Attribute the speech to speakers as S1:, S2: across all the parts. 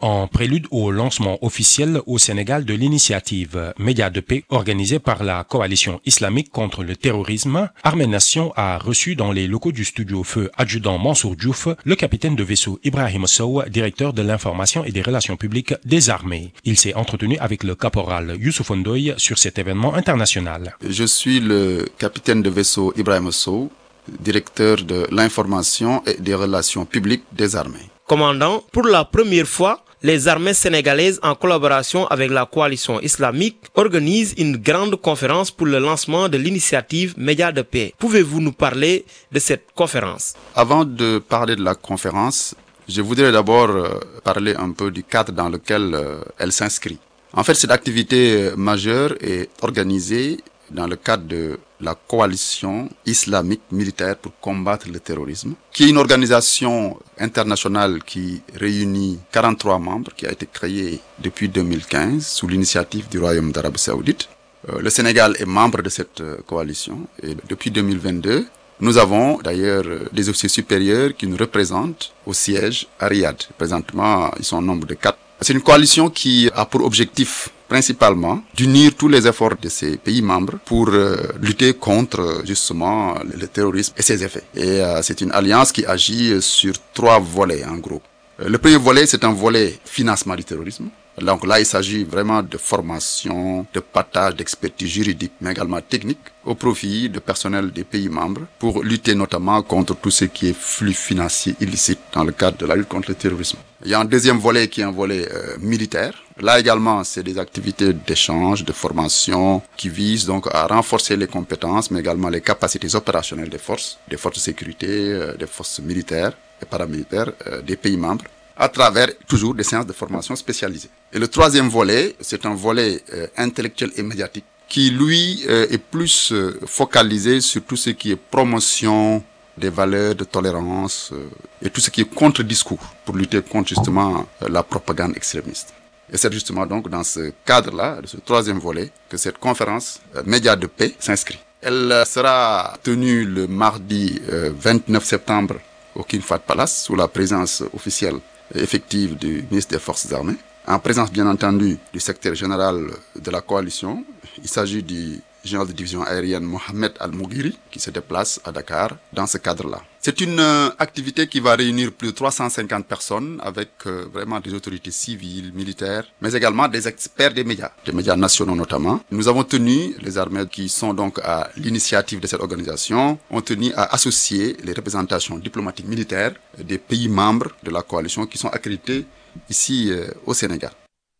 S1: en prélude au lancement officiel au Sénégal de l'initiative Médias de paix organisée par la coalition islamique contre le terrorisme, Armée Nation a reçu dans les locaux du studio Feu adjudant Mansour Diouf le capitaine de vaisseau Ibrahim Sow, directeur de l'information et des relations publiques des armées. Il s'est entretenu avec le caporal Youssouf Ndoye sur cet événement international.
S2: Je suis le capitaine de vaisseau Ibrahim Sow, directeur de l'information et des relations publiques des armées.
S3: Commandant, pour la première fois, les armées sénégalaises, en collaboration avec la coalition islamique, organisent une grande conférence pour le lancement de l'initiative Médias de paix. Pouvez-vous nous parler de cette conférence?
S2: Avant de parler de la conférence, je voudrais d'abord parler un peu du cadre dans lequel elle s'inscrit. En fait, cette activité majeure est organisée dans le cadre de la coalition islamique militaire pour combattre le terrorisme, qui est une organisation internationale qui réunit 43 membres, qui a été créée depuis 2015 sous l'initiative du Royaume d'Arabie Saoudite. Le Sénégal est membre de cette coalition et depuis 2022, nous avons d'ailleurs des officiers supérieurs qui nous représentent au siège à Riyad. Présentement, ils sont au nombre de 4. C'est une coalition qui a pour objectif principalement d'unir tous les efforts de ces pays membres pour lutter contre justement le terrorisme et ses effets. Et c'est une alliance qui agit sur 3 volets en gros. Le premier volet, c'est un volet financement du terrorisme. Donc là, il s'agit vraiment de formation, de partage d'expertise juridique, mais également technique, au profit de personnel des pays membres pour lutter notamment contre tout ce qui est flux financiers illicites dans le cadre de la lutte contre le terrorisme. Il y a un deuxième volet qui est un volet militaire. Là également, c'est des activités d'échange, de formation qui visent donc à renforcer les compétences, mais également les capacités opérationnelles des forces de sécurité, des forces militaires et paramilitaires des pays membres, à travers toujours des séances de formation spécialisées. Et le troisième volet, c'est un volet intellectuel et médiatique qui, lui, est plus focalisé sur tout ce qui est promotion des valeurs de tolérance et tout ce qui est contre-discours pour lutter contre justement la propagande extrémiste. Et c'est justement donc dans ce cadre-là, de ce troisième volet, que cette conférence Médias de paix s'inscrit. Elle sera tenue le mardi 29 septembre au King Fahd Palace sous la présence officielle effective du ministre des Forces armées, en présence bien entendu du secrétaire général de la coalition. Il s'agit du général de division aérienne Mohamed Al-Moughiri qui se déplace à Dakar dans ce cadre-là. C'est une activité qui va réunir plus de 350 personnes avec vraiment des autorités civiles, militaires, mais également des experts des médias nationaux notamment. Nous avons tenu, les armées qui sont donc à l'initiative de cette organisation, ont tenu à associer les représentations diplomatiques militaires des pays membres de la coalition qui sont accrédités ici au Sénégal.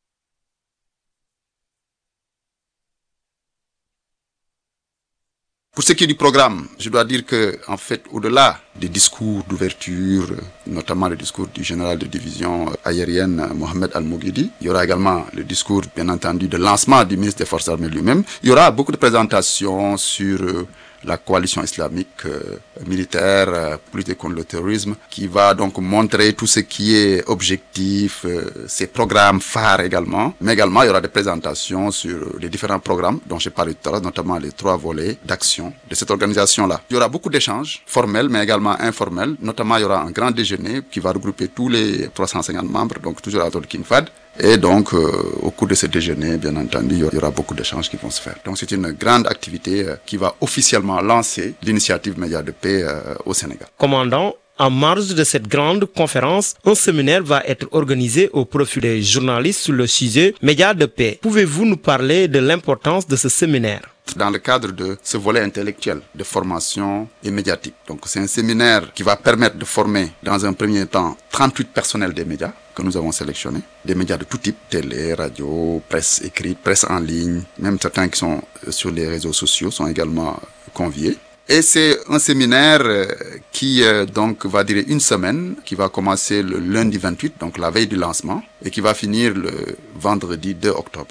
S2: Pour ce qui est du programme, je dois dire que, en fait, au-delà des discours d'ouverture, notamment le discours du général de division aérienne Mohamed Al-Moughiri, il y aura également le discours, bien entendu, de lancement du ministre des Forces armées lui-même. Il y aura beaucoup de présentations sur la coalition islamique militaire pour lutter contre le terrorisme, qui va donc montrer tout ce qui est objectif, ses programmes phares également, mais également il y aura des présentations sur les différents programmes dont j'ai parlé tout à l'heure, notamment les 3 volets d'action de cette organisation-là. Il y aura beaucoup d'échanges formels mais également informels, notamment il y aura un grand déjeuner qui va regrouper tous les 350 membres, donc toujours à l'autre King Fahd. Et donc, au cours de ce déjeuner, bien entendu, il y aura beaucoup d'échanges qui vont se faire. Donc, c'est une grande activité qui va officiellement lancer l'initiative Médias de paix au Sénégal.
S3: Commandant, en marge de cette grande conférence, un séminaire va être organisé au profit des journalistes sur le sujet Médias de paix. Pouvez-vous nous parler de l'importance de ce séminaire?
S2: Dans le cadre de ce volet intellectuel de formation et médiatique. Donc c'est un séminaire qui va permettre de former dans un premier temps 38 personnels des médias que nous avons sélectionnés, des médias de tout type, télé, radio, presse écrite, presse en ligne, même certains qui sont sur les réseaux sociaux sont également conviés. Et c'est un séminaire qui donc va durer une semaine, qui va commencer le lundi 28, donc la veille du lancement, et qui va finir le vendredi 2 octobre.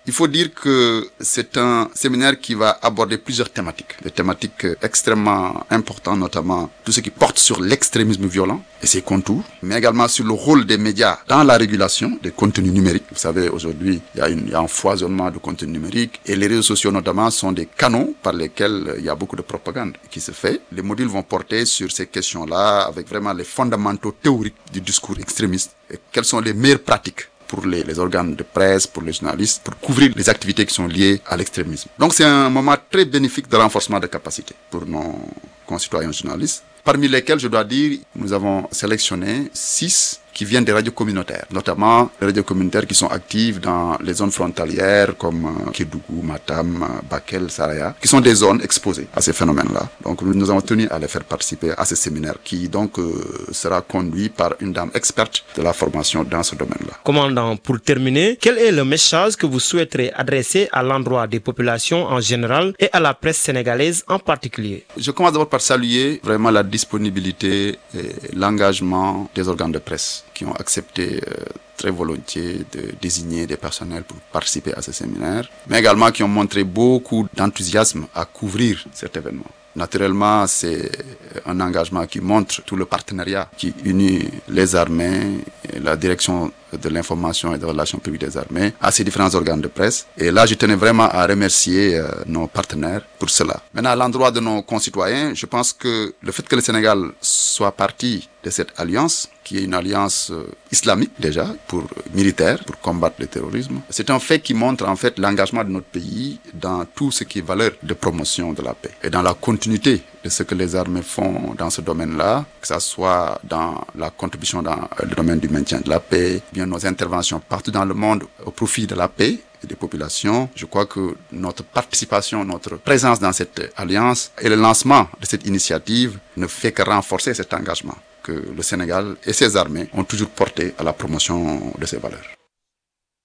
S2: Il faut dire que c'est un séminaire qui va aborder plusieurs thématiques. Des thématiques extrêmement importantes, notamment tout ce qui porte sur l'extrémisme violent et ses contours, mais également sur le rôle des médias dans la régulation des contenus numériques. Vous savez, aujourd'hui, il y a un foisonnement de contenus numériques et les réseaux sociaux notamment sont des canaux par lesquels il y a beaucoup de propagande qui se fait. Les modules vont porter sur ces questions-là avec vraiment les fondamentaux théoriques du discours extrémiste et quelles sont les meilleures pratiques pour les organes de presse, pour les journalistes, pour couvrir les activités qui sont liées à l'extrémisme. Donc c'est un moment très bénéfique de renforcement de capacités pour nos concitoyens journalistes, parmi lesquels, je dois dire, nous avons sélectionné 6 qui viennent des radios communautaires, notamment les radios communautaires qui sont actives dans les zones frontalières comme Kédougou, Matam, Bakel, Saraya, qui sont des zones exposées à ces phénomènes-là. Donc nous avons tenu à les faire participer à ce séminaire qui donc sera conduit par une dame experte de la formation dans ce domaine-là.
S3: Commandant, pour terminer, quel est le message que vous souhaiterez adresser à l'endroit des populations en général et à la presse sénégalaise en particulier?
S2: Je commence d'abord par saluer vraiment la disponibilité et l'engagement des organes de presse qui ont accepté très volontiers de désigner des personnels pour participer à ce séminaire, mais également qui ont montré beaucoup d'enthousiasme à couvrir cet événement. Naturellement, c'est un engagement qui montre tout le partenariat qui unit les armées, la direction de l'information et des relations publiques des armées à ces différents organes de presse. Et là, je tenais vraiment à remercier nos partenaires pour cela. Maintenant, à l'endroit de nos concitoyens, je pense que le fait que le Sénégal soit partie de cette alliance, qui est une alliance islamique déjà, militaire, pour combattre le terrorisme, c'est un fait qui montre en fait l'engagement de notre pays dans tout ce qui est valeur de promotion de la paix et dans la continuité de ce que les armées font dans ce domaine-là, que ce soit dans la contribution dans le domaine du maintien de la paix, bien nos interventions partout dans le monde au profit de la paix et des populations. Je crois que notre participation, notre présence dans cette alliance et le lancement de cette initiative ne fait que renforcer cet engagement que le Sénégal et ses armées ont toujours porté à la promotion de ces valeurs.